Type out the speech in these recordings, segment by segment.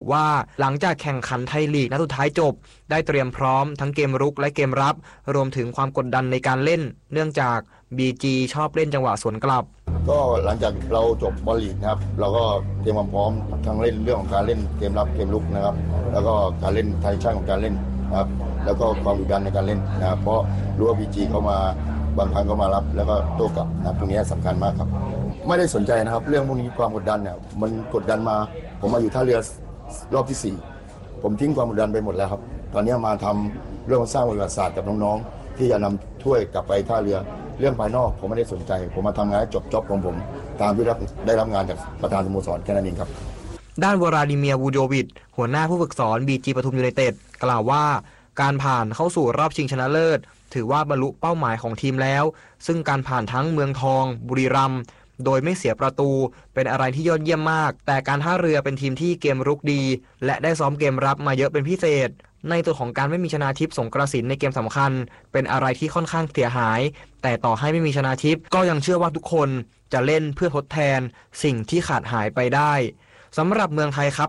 ว่าหลังจากแข่งขันไทยลีกนัดสุดท้ายจบได้เตรียมพร้อมทั้งเกมรุกและเกมรับรวมถึงความกดดันในการเล่นเนื่องจาก BG ชอบเล่นจังหวะสวนกลับก็หลังจากเราจบบอลลีกนะครับเราก็เตรียมความพร้อมทั้งเล่นเรื่องของการเล่นเกมรับเกมรุกนะครับแล้วก็การเล่นไทยช่างของการเล่นนะครับแล้วก็ความดุดันในการเล่นนะครับเพราะรู้ว่า BG เข้ามาบางครั้งก็มารับแล้วก็โต้กลับนะครับตรงนี้สำคัญมากครับไม่ได้สนใจนะครับเรื่องพวกนี้ความกดดันเนี่ยมันกดดันมาผมมาอยู่ท่าเรือรอบที่4ผมทิ้งความกดดันไปหมดแล้วครับตอนนี้มาทำเรื่องสร้างประวัติศาสตร์กับน้องๆที่จะนำถ้วยกลับไปท่าเรือเรื่องภายนอกผมไม่ได้สนใจผมมาทำงานจบจ็อบของผมตามที่ได้รับงานจากประธานสโมสรแค่นั้นเองครับด้านวลาดิเมียร์วูโยวิชหัวหน้าผู้ฝึกสอน BG ปทุมยูไนเต็ดกล่าวว่าการผ่านเข้าสู่รอบชิงชนะเลิศถือว่าบรรลุเป้าหมายของทีมแล้วซึ่งการผ่านทั้งเมืองทองบุรีรัมย์โดยไม่เสียประตูเป็นอะไรที่ยอดเยี่ยมมากแต่การท่าเรือเป็นทีมที่เกมรุกดีและได้ซ้อมเกมรับมาเยอะเป็นพิเศษในตัวของการไม่มีชนาทิพย์สงกรสินในเกมสำคัญเป็นอะไรที่ค่อนข้างเสียหายแต่ต่อให้ไม่มีชนาทิพย์ก็ยังเชื่อว่าทุกคนจะเล่นเพื่อทดแทนสิ่งที่ขาดหายไปได้สำหรับเมืองไทยครับ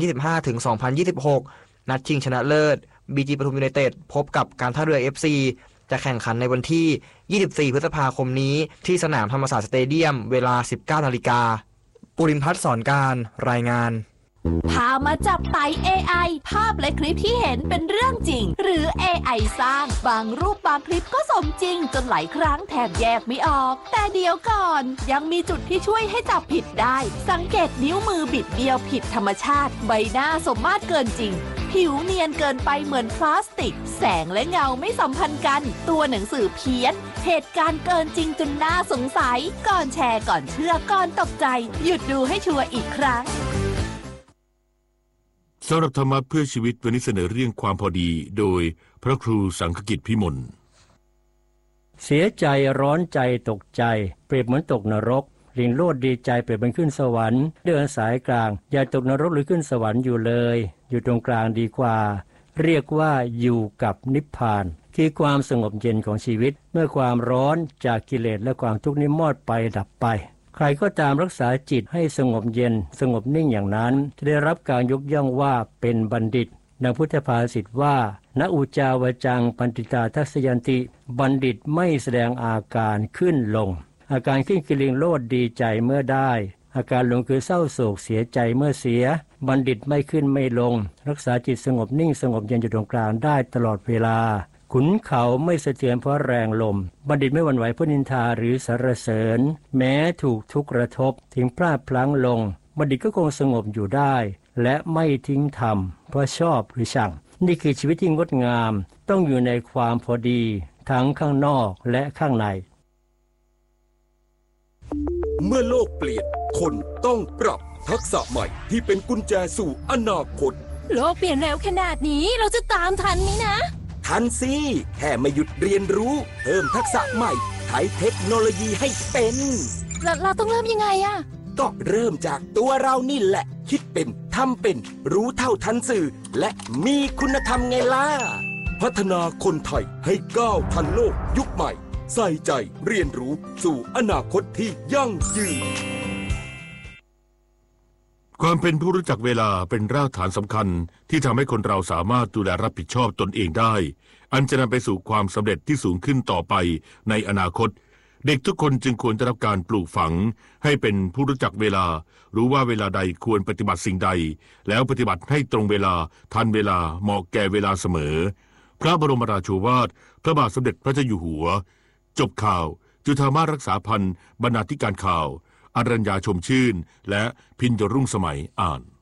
2025-2026 นัดชิงชนะเลิศ BG ปทุมยูไนเต็ดพบกับการท่าเรือ FC จะแข่งขันในวันที่ 24 พฤษภาคมนี้ที่สนามธรรมศาสตร์สเตเดียมเวลา 19 นาฬิกาปุรินทร์พัฒน์สอนการรายงานพามาจับไต่ AI ภาพและคลิปที่เห็นเป็นเรื่องจริงหรือ AI สร้างบางรูปบางคลิปก็สมจริงจนหลายครั้งแทบแยกไม่ออกแต่เดี๋ยวก่อนยังมีจุดที่ช่วยให้จับผิดได้สังเกตนิ้วมือบิดเบี้ยวผิดธรรมชาติใบหน้าสมมาตรเกินจริงผิวเนียนเกินไปเหมือนพลาสติกแสงและเงาไม่สัมพันธ์กันตัวหนังสือเพี้ยนเหตุการณ์เกินจริงจนน่าสงสัยก่อนแชร์ก่อนเชื่อก่อนตกใจหยุดดูให้ชัวร์อีกครั้งสำหรับธรรมะเพื่อชีวิตวันนี้เสนอเรื่องความพอดีโดยพระครูสังฆกิจพิมลเสียใจร้อนใจตกใจเปรียบเหมือนตกนรกลิงโลดดีใจเปรียบเหมือนขึ้นสวรรค์เดินสายกลางอย่าตกนรกหรือขึ้นสวรรค์อยู่เลยอยู่ตรงกลางดีกว่าเรียกว่าอยู่กับนิพพานคือความสงบเย็นของชีวิตเมื่อความร้อนจากกิเลสและความทุกข์นี้มอดไปดับไปใครก็ตามรักษาจิตให้สงบเย็นสงบนิ่งอย่างนั้นจะได้รับการยกย่องว่าเป็นบัณฑิตดังพุทธภาษิตว่าณอุจาวจังปันติตาทัสยันติบัณฑิตไม่แสดงอาการขึ้นลงอาการขึ้นคือลิงโลดดีใจเมื่อได้อาการลงคือเศร้าโศกเสียใจเมื่อเสียบัณฑิตไม่ขึ้นไม่ลงรักษาจิตสงบนิ่งสงบเย็นอยู่ตรงกลางได้ตลอดเวลาขุนเขาไม่สะเทือนเพราะแรงลมบัณฑิตไม่หวั่นไหวเพราะนินทาหรือสรรเสริญแม้ถูกทุกข์กระทบถึงพลาดพลั้งลงบัณฑิตก็คงสงบอยู่ได้และไม่ทิ้งธรรมเพราะชอบหรือชังนี่คือชีวิตที่งดงามต้องอยู่ในความพอดีทั้งข้างนอกและข้างในเมื่อโลกเปลี่ยนคนต้องปรับทักษะใหม่ที่เป็นกุญแจสู่อนาคตโลกเปลี่ยนเร็วขนาดนี้เราจะตามทันไหมนะทันสิแค่ไม่หยุดเรียนรู้เพิ่มทักษะใหม่ใช้เทคโนโลยีให้เป็นเราต้องเริ่มยังไงอะก็เริ่มจากตัวเรานี่แหละคิดเป็นทำเป็นรู้เท่าทันสื่อและมีคุณธรรมไงล่ะพัฒนาคนไทยให้ก้าวทันโลกยุคใหม่ใส่ใจเรียนรู้สู่อนาคตที่ยั่งยืนความเป็นผู้รู้จักเวลาเป็นรากฐานสำคัญที่ทำให้คนเราสามารถดูแลรับผิดชอบตนเองได้อันจะนำไปสู่ความสำเร็จที่สูงขึ้นต่อไปในอนาคตเด็กทุกคนจึงควรได้รับการปลูกฝังให้เป็นผู้รู้จักเวลารู้ว่าเวลาใดควรปฏิบัติสิ่งใดแล้วปฏิบัติให้ตรงเวลาทันเวลาเหมาะแก่เวลาเสมอพระบรมราโชวาทพระบาทสมเด็จพระเจ้าอยู่หัวจบข่าวจุฑามาสรักษาพันธ์บรรณาธิการข่าวอรัญญาชมชื่นและพิญญรุ่งสมัยอ่าน